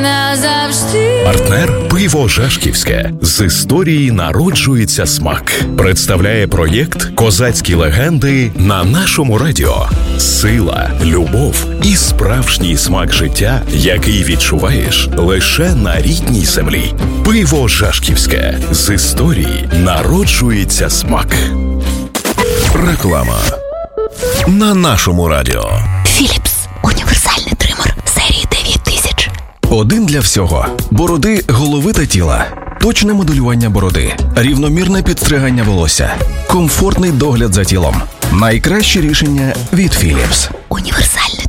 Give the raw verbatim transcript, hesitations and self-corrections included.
назавжди. Партнер «Пиво Жашківське». З історії народжується смак. Представляє проєкт «Козацькі легенди» на нашому радіо. Сила, любов і справжній смак життя, який відчуваєш лише на рідній землі. «Пиво Жашківське». З історії народжується смак. Реклама на нашому радіо. Філіпс. Універсальний тример серії дев'ять тисяч. Один для всього. Бороди, голови та тіла. Точне моделювання бороди. Рівномірне підстригання волосся. Комфортний догляд за тілом. Найкраще рішення від Філіпс. Універсальний